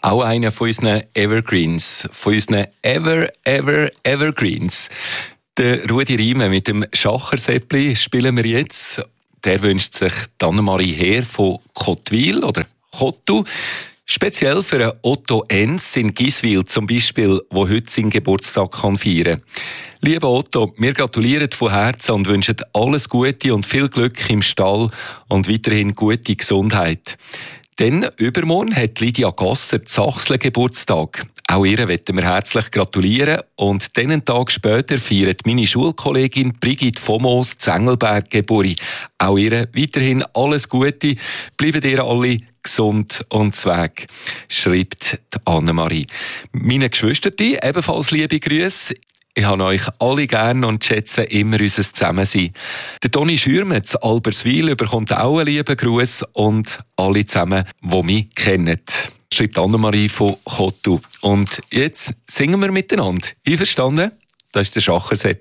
Auch einer von unseren Evergreens, von unseren Evergreens. Der Rudi Riemen mit dem Schachersäppli spielen wir jetzt. Der wünscht sich Annemarie Heer von Kottwil oder Kottu. Speziell für einen Otto Enz in Giswil zum Beispiel, der heute seinen Geburtstag feiern kann. Lieber Otto, wir gratulieren von Herzen und wünschen alles Gute und viel Glück im Stall und weiterhin gute Gesundheit. Dann übermorgen hat Lydia Gasser Zachsle Geburtstag. Auch ihr möchten wir herzlich gratulieren. Und dann einen Tag später feiert meine Schulkollegin Brigitte Fomos Zengelberg Geburi. Auch ihr weiterhin alles Gute. Bleibt ihr alle gesund und zweg, schreibt Annemarie. Meine Geschwister, ebenfalls liebe Grüße. Ich habe euch alle gern und schätze immer unser Zusammensein. Der Toni Schürmann zu Alberswil bekommt auch einen lieben Gruß und alle zusammen, die mich kennen. Schreibt Annemarie von Kottu. Und jetzt singen wir miteinander. Einverstanden? Das ist der Schachersäppli.